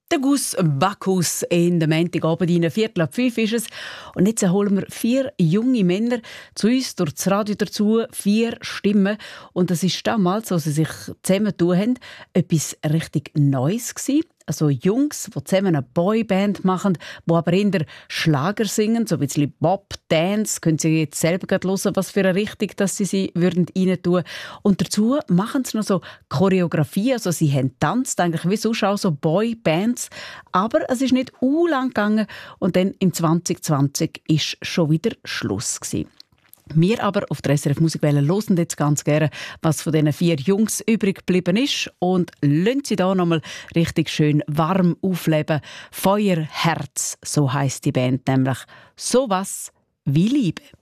Der Gus Bacchus in der Montagabend rein, 4:45 ist es. Und jetzt holen wir 4 junge Männer zu uns durch das Radio dazu, 4 Stimmen. Und das ist damals, als sie sich zusammengetan haben, etwas richtig Neues gewesen. Also Jungs, die zusammen eine Boyband machen, die aber in der Schlager singen, so ein bisschen Pop, Dance. Können Sie jetzt selber hören, was für eine Richtung dass sie rein tun. Und dazu machen sie noch so Choreografie, also sie haben tanzt, eigentlich wie sonst auch so Boybands. Aber es ist nicht lang gegangen und dann im 2020 ist schon wieder Schluss gewesen. Wir aber auf der SRF Musikwelle hören jetzt ganz gerne, was von diesen 4 Jungs übrig geblieben ist und lassen sie da nochmal richtig schön warm aufleben. Feuerherz, so heisst die Band nämlich. Sowas wie Liebe.